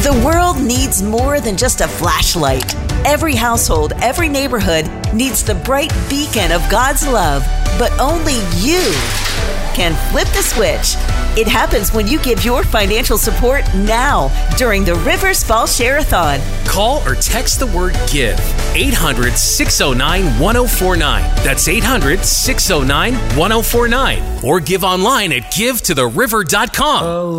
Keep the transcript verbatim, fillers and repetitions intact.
The world needs more than just a flashlight. Every household, every neighborhood needs the bright beacon of God's love, but only you can flip the switch. It happens when you give your financial support now during the Rivers Fall Share-a-thon. Call or text the word GIVE, eight hundred, six oh nine, one oh four nine. That's eight hundred, six oh nine, one oh four nine. Or give online at give to the river dot com.